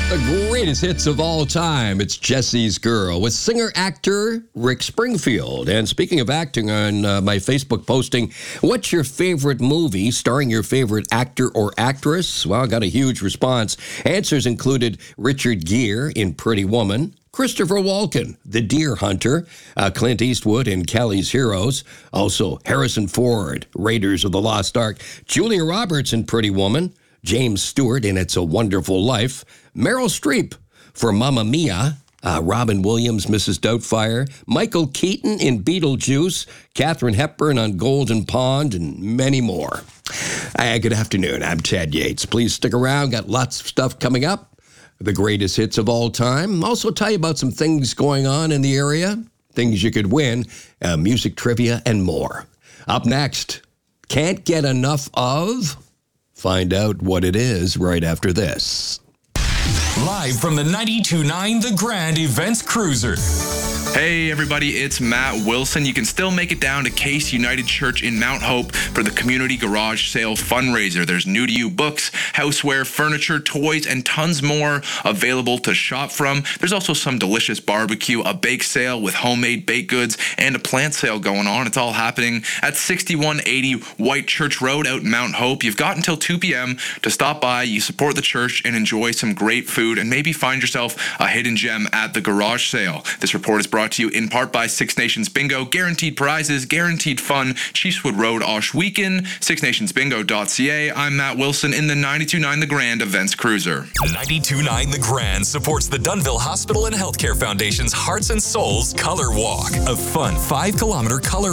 The greatest hits of all time. It's Jesse's Girl with singer-actor Rick Springfield. And speaking of acting, on my Facebook posting, what's your favorite movie starring your favorite actor or actress? Well, I got a huge response. Answers included Richard Gere in Pretty Woman, Christopher Walken, The Deer Hunter, Clint Eastwood in Kelly's Heroes, also Harrison Ford, Raiders of the Lost Ark, Julia Roberts in Pretty Woman, James Stewart in It's a Wonderful Life, Meryl Streep for Mamma Mia, Robin Williams, Mrs. Doubtfire, Michael Keaton in Beetlejuice, Katharine Hepburn on Golden Pond, and many more. Good afternoon. I'm Ted Yates. Please stick around. Got lots of stuff coming up. The greatest hits of all time. Also tell you about some things going on in the area, things you could win, music trivia, and more. Up next, can't get enough of? Find out what it is right after this. Live from the 92.9 The Grand Events Cruiser. Hey everybody, it's Matt Wilson. You can still make it down to Case United Church in Mount Hope for the Community Garage Sale fundraiser. There's new to you books, houseware, furniture, toys, and tons more available to shop from. There's also some delicious barbecue, a bake sale with homemade baked goods, and a plant sale going on. It's all happening at 6180 White Church Road out in Mount Hope. You've got until 2 p.m. to stop by, you support the church, and enjoy some great food, and maybe find yourself a hidden gem at the garage sale. This report is brought to you in part by Six Nations Bingo. Guaranteed prizes, guaranteed fun. Chiefswood Road, Oshweekin, sixnationsbingo.ca. I'm Matt Wilson in the 92.9 The Grand Events Cruiser. 92.9 The Grand supports the Dunnville Hospital and Healthcare Foundation's Hearts and Souls Color Walk, a fun 5-kilometer color